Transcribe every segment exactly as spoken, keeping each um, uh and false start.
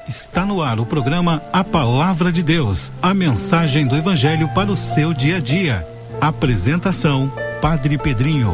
Está no ar o programa A Palavra de Deus, a mensagem do Evangelho para o seu dia a dia. Apresentação, Padre Pedrinho.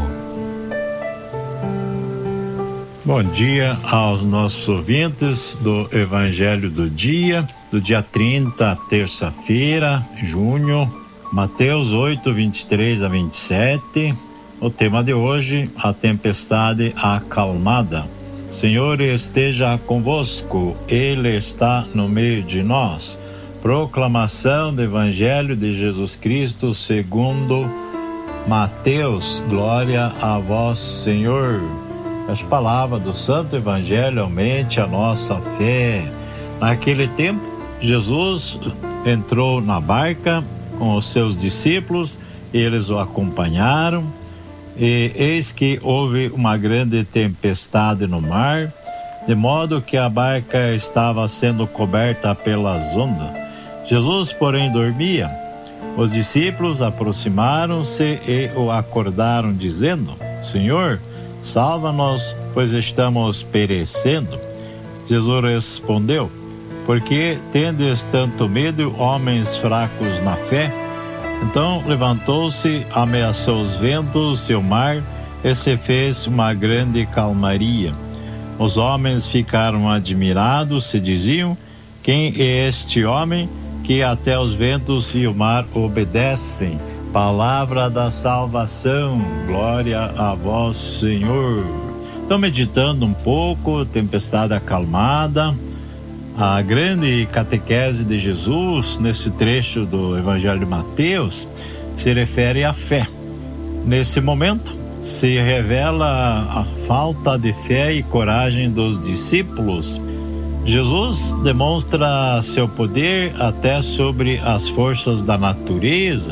Bom dia aos nossos ouvintes do Evangelho do dia, do dia trinta, terça-feira, junho, Mateus oito, vinte e três a vinte e sete. O tema de hoje, a tempestade acalmada. Senhor esteja convosco, Ele está no meio de nós. Proclamação do Evangelho de Jesus Cristo segundo Mateus. Glória a vós, Senhor. As palavras do Santo Evangelho aumente a nossa fé. Naquele tempo, Jesus entrou na barca com os seus discípulos, eles o acompanharam. E eis que houve uma grande tempestade no mar, de modo que a barca estava sendo coberta pelas ondas. Jesus, porém, dormia. Os discípulos aproximaram-se e o acordaram, dizendo: Senhor, salva-nos, pois estamos perecendo. Jesus respondeu: Por que tendes tanto medo, homens fracos na fé? Então levantou-se, ameaçou os ventos e o mar, e se fez uma grande calmaria. Os homens ficaram admirados, se diziam: Quem é este homem que até os ventos e o mar obedecem? Palavra da salvação, glória a vós, Senhor. Então, meditando um pouco, tempestade acalmada, a grande catequese de Jesus, nesse trecho do Evangelho de Mateus, se refere à fé. Nesse momento, se revela a falta de fé e coragem dos discípulos. Jesus demonstra seu poder até sobre as forças da natureza,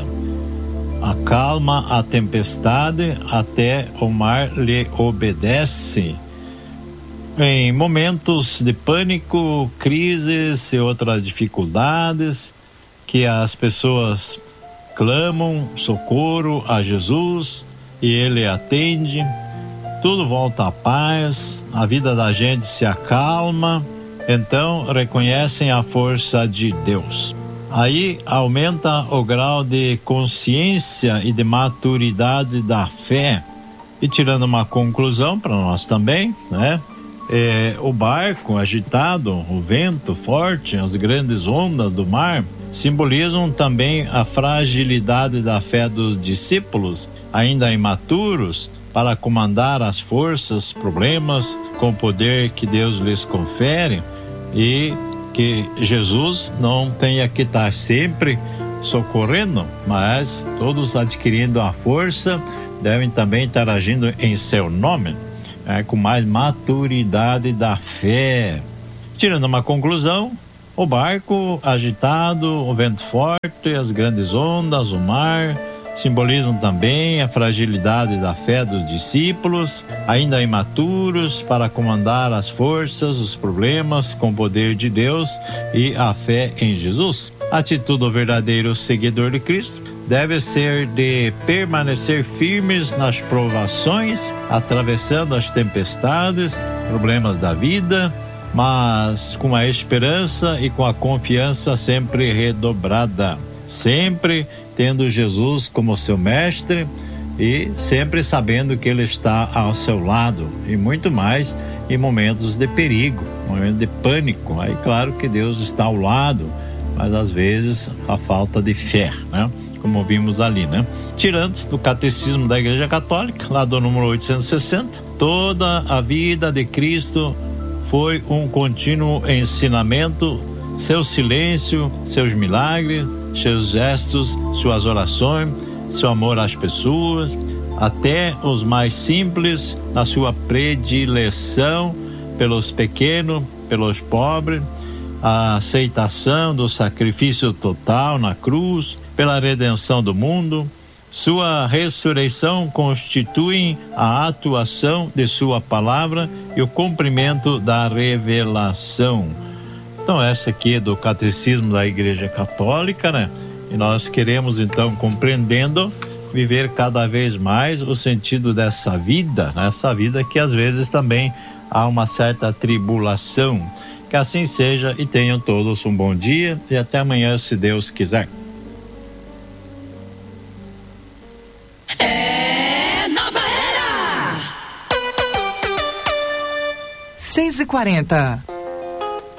acalma a tempestade, até o mar lhe obedece. Em momentos de pânico, crises e outras dificuldades, que as pessoas clamam socorro a Jesus e Ele atende, tudo volta à paz, a vida da gente se acalma, então reconhecem a força de Deus. Aí aumenta o grau de consciência e de maturidade da fé. E tirando uma conclusão para nós também, né? É, o barco agitado, o vento forte, as grandes ondas do mar simbolizam também a fragilidade da fé dos discípulos, ainda imaturos, para comandar as forças, problemas, com o poder que Deus lhes confere, e que Jesus não tenha que estar sempre socorrendo, mas todos adquirindo a força devem também estar agindo em seu nome. É, com mais maturidade da fé. Tirando uma conclusão, o barco agitado, o vento forte, as grandes ondas, o mar, simbolizam também a fragilidade da fé dos discípulos, ainda imaturos, para comandar as forças, os problemas, com o poder de Deus e a fé em Jesus. A atitude do verdadeiro seguidor de Cristo deve ser de permanecer firmes nas provações, atravessando as tempestades, problemas da vida, mas com a esperança e com a confiança sempre redobrada, sempre tendo Jesus como seu mestre e sempre sabendo que Ele está ao seu lado, e muito mais em momentos de perigo, momentos de pânico. Aí claro que Deus está ao lado, mas às vezes a falta de fé, né? Como vimos ali, né? Tirando do Catecismo da Igreja Católica, lá do número oitocentos e sessenta, toda a vida de Cristo foi um contínuo ensinamento, seu silêncio, seus milagres, seus gestos, suas orações, seu amor às pessoas, até os mais simples, na sua predileção pelos pequenos, pelos pobres, a aceitação do sacrifício total na cruz, pela redenção do mundo. Sua ressurreição constitui a atuação de sua palavra e o cumprimento da revelação. Então essa aqui é do Catecismo da Igreja Católica, né? E nós queremos então, compreendendo, viver cada vez mais o sentido dessa vida, né? Essa vida que às vezes também há uma certa tribulação, que Que assim seja e tenham todos um bom dia e até amanhã, se Deus quiser. É Nova Era! seis e quarenta.